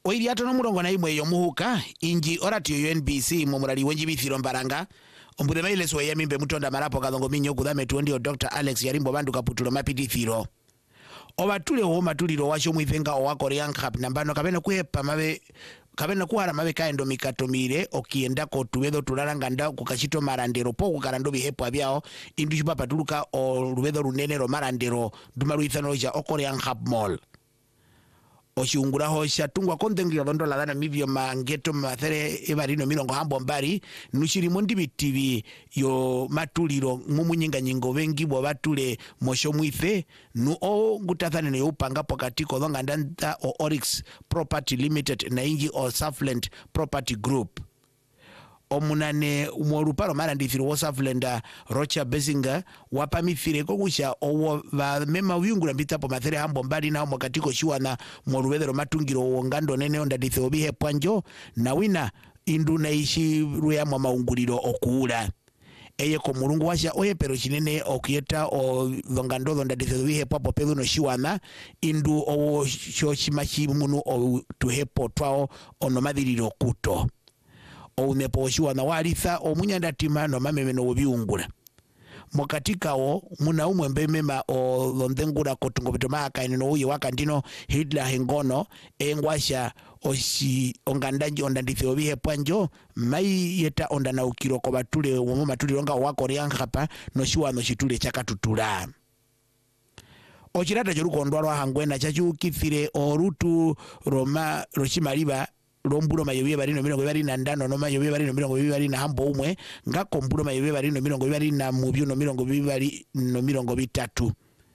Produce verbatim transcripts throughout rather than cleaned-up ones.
oiri atono murongo na imwe yo muhuka inji orati U N B C mumurali wenji bithiro mbaranga ombude maile so yamimbe mutonda marapo kadongo minyo kudame tuondio Doctor Alex Yarimbo bandu kaputulo mapitithiro obatule ho matuliro washo mwithenga owakore Cup nambano kabena kuhepa mabe kabena kuhara mabe kaendo mikatomire okienda ko tuwedo tularanga nda kukashito marandero po kukarando bihepo abyao indu chupa patuluka o rubedo runene ro marandero dumaru ithano ja okore Cup mall ochiungura ho shatungwa kondengiro dondo la dana mivyo mangeto mathere ebarino milongo hambo mbari nushiri mondi bitivi yo matuliro mumunyinga nyingo bengi bo batule mosho mwife nu o gutathane no upanga pokati ko donga ndanda o Oryx Property Limited na ingi o Safland Property Group omunane umoruparo marandithiro wo Safland Rocha Bezinga wapa mifire ko kusha owo va mema uyungura mbitapo mathere hambo mbali na mokatiko shuana morubedero matungiro wongando nene onda ditho bihe pwanjo na wina indu na ishi ruya mwa maunguliro okuula eye ko mulungu washa oye pero chinene okieta o dhongando onda ditho bihe papo pedu no shuana indu owo shoshimashi munu o tuhepo twao onomadhiriro kuto oumepo shuana walitha omunyanda tima no mameme no biungura mokatika o muna umwe mbemema o londengura kotungo bitoma kaine no uye wakandino Hitler hengono engwasha oshi ongandanji ondandithe obihe pwanjo mai yeta ondana ukiro ko batule wo matuli longa wakore Cup no shuano chitule chakatutula ochirata jorukondo rwa hangwena chachukithire orutu Roma rochimaliba lombulo mayobe barino mirongo ibiri na ndano no mayobe barino mirongo ibiri na hambo umwe ngako mbulo mayobe barino mirongo ibiri na mubyo no mirongo ibiri no mirongo bitatu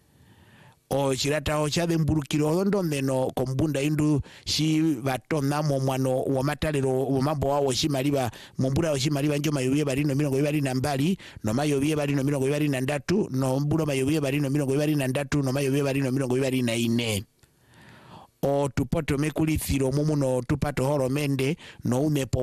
o chirata o chade mbulukiro ndo ndeno kombunda indu shi batona mo mwana wa matalero wa mambo wao shimaliba mumbula shimaliba njo mayobe barino mirongo ibiri na mbali no mayobe barino mirongo ibiri na ndatu no mbulo mayobe barino mirongo ibiri na ndatu no mayobe barino mirongo ibiri na ine o tupoto mekulithiro mumuno tupato horomende no umepo